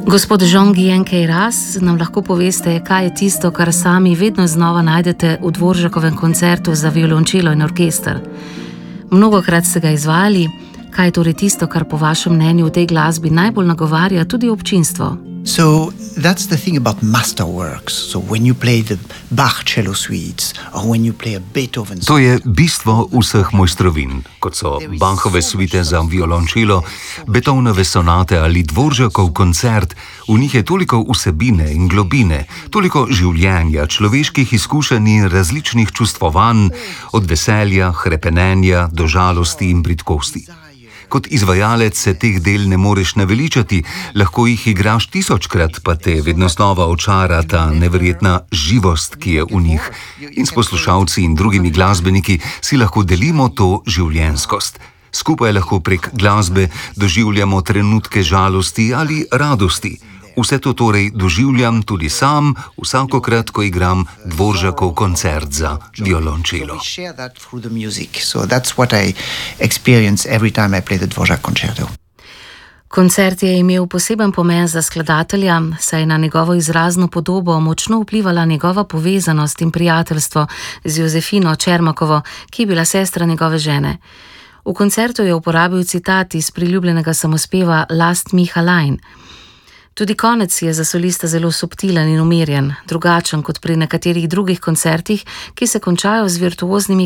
Gospod Jean-Guyen Queyras, nam lahko poveste, kaj je tisto, kar sami vedno znova najdete v Dvoržakovem koncertu za violončelo in orkester. Mnogokrat ste ga izvajali, kaj je torej tisto, kar po vašem mnenju v tej glasbi najbolj nagovarja tudi občinstvo? So that's the thing about masterworks. So when you play the Bach cello suites or when you play a Beethoven. To je bistvo vseh mojstrovin, kot so Bachove suite za violončelo, Beethovenove sonate ali Dvoržakov koncert. V njih je toliko vsebine in globine, toliko življenja, človeških izkušenj in različnih čustvovanj, od veselja, hrepenenja do žalosti in bridkosti. Kot izvajalec se teh del ne moreš naveličati, lahko jih igraš 1000krat, pa te vedno znova očara ta neverjetna živost, ki je v njih. In s poslušalci in drugimi glasbeniki si lahko delimo to življenjskost. Skupaj lahko prek glasbe doživljamo trenutke žalosti ali radosti. Vse to torej doživljam tudi sam, vsakokrat, ko igram Dvoržakov koncert za violončelo. Koncert je imel poseben pomen za skladatelja, saj je na njegovo izrazno podobo močno vplivala njegova povezanost in prijateljstvo z Josefino Čermakovo, ki je bila sestra njegove žene. V koncertu je uporabil citat iz priljubljenega samospeva Lasst mich allein. Tudi konec je za solista zelo subtilen in umirjen, drugačen kot pri nekaterih drugih koncertih, ki se končajo z virtuoznimi